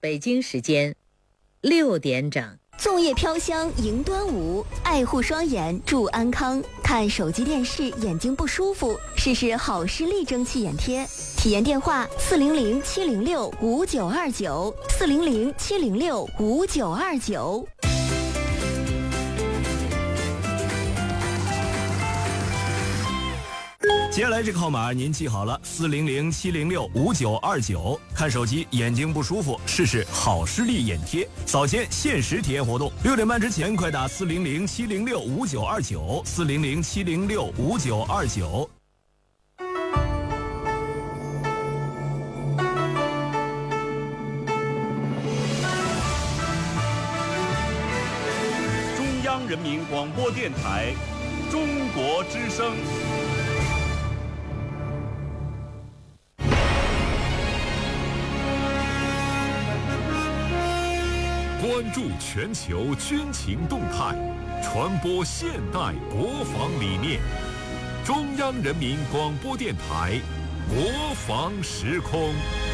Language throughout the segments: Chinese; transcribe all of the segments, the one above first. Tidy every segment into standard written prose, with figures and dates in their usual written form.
北京时间6点整。 粽叶飘香迎端午，爱护双眼祝安康。看手机电视眼睛不舒服，试试好视力蒸汽眼贴。体验电话400-706-5929，400-706-5929。 接下来这个号码您记好了，400-706-5929。看手机眼睛不舒服，试试好视力眼贴，早间限时体验活动。6点半之前快打400-706-5929，400-706-5929。 中央人民广播电台，中国之声。 关注全球军情动态，传播现代国防理念。中央人民广播电台国防时空。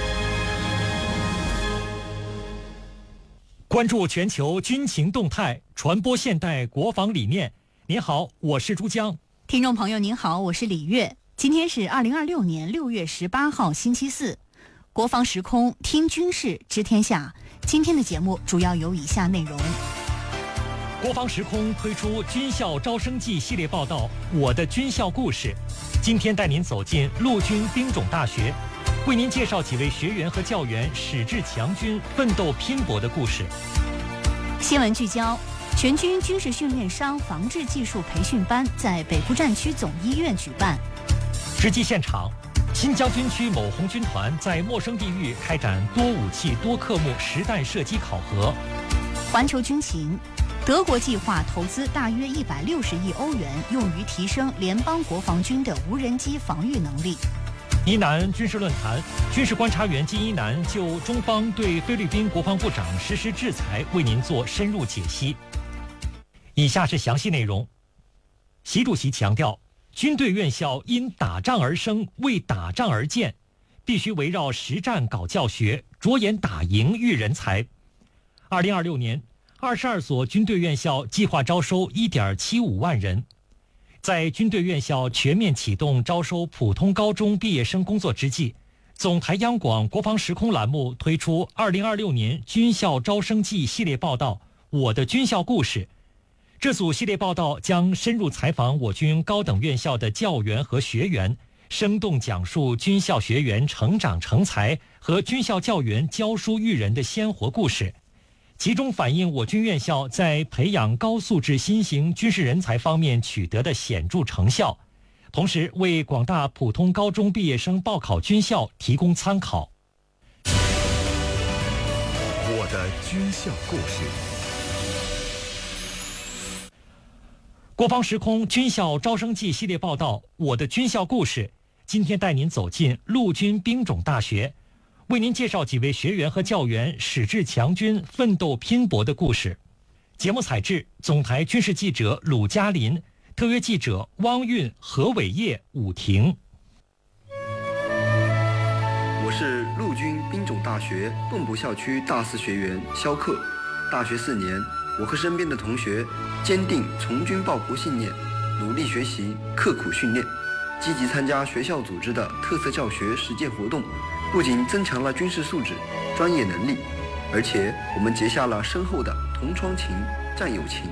关注全球军情动态，传播现代国防理念。您好，我是珠江。 听众朋友您好，我是李月。今天是2026年6月18号星期四，国防时空听军事知天下。今天的节目主要有以下内容： 国防时空推出军校招生季系列报道《我的军校故事》，今天带您走进陆军兵种大学，为您介绍几位学员和教员矢志强军、奋斗拼搏的故事。 新闻聚焦：全军军事训练伤防治技术培训班在北部战区总医院举办。 实际现场：新疆军区某红军团在陌生地域开展多武器多科目实弹射击考核。 环球军情：德国计划投资大约160亿欧元，用于提升联邦国防军的无人机防御能力。 伊南军事论坛，军事观察员金一南就中方对菲律宾国防部长实施制裁为您做深入解析。以下是详细内容。习主席强调，军队院校因打仗而生，为打仗而建，必须围绕实战搞教学，着眼打赢育人才。2026年，22所军队院校计划招收1.75万人。在军队院校全面启动招收普通高中毕业生工作之际，总台央广国防时空栏目推出2026年军校招生季系列报道《我的军校故事》。这组系列报道将深入采访我军高等院校的教员和学员，生动讲述军校学员成长成才和军校教员教书育人的鲜活故事，其中反映我军院校在培养高素质新型军事人才方面取得的显著成效，同时为广大普通高中毕业生报考军校提供参考。 我的军校故事。 国防时空军校招生季系列报道《我的军校故事》，今天带您走进陆军兵种大学，为您介绍几位学员和教员矢志强军、奋斗拼搏的故事。节目采制总台军事记者鲁嘉林，特约记者汪运、何伟业、武婷。 我是陆军兵种大学蚌埠校区大四学员肖克。大学4年，我和身边的同学坚定从军报国信念，努力学习，刻苦训练，积极参加学校组织的特色教学实践活动，不仅增强了军事素质、专业能力，而且我们结下了深厚的同窗情、战友情。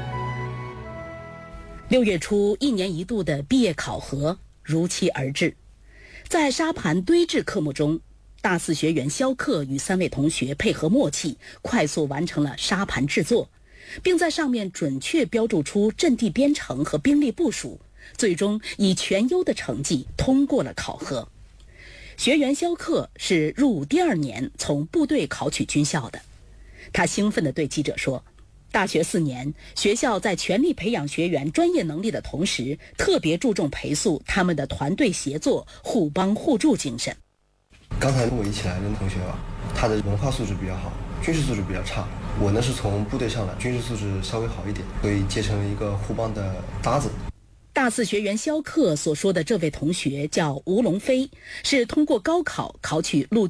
6月初，1年1度的毕业考核如期而至。在沙盘堆置科目中，大四学员肖克与3位同学配合默契，快速完成了沙盘制作，并在上面准确标注出阵地编程和兵力部署，最终以全优的成绩通过了考核。学员肖克是入伍第2年从部队考取军校的，他兴奋地对记者说，大学4年，学校在全力培养学员专业能力的同时，特别注重培塑他们的团队协作、互帮互助精神。 刚才跟我一起来的同学吧，他的文化素质比较好，军事素质比较差。我呢是从部队上来，军事素质稍微好一点，所以结成了一个互帮的搭子。 大四学员肖克所说的这位同学叫吴龙飞，是通过高考考取陆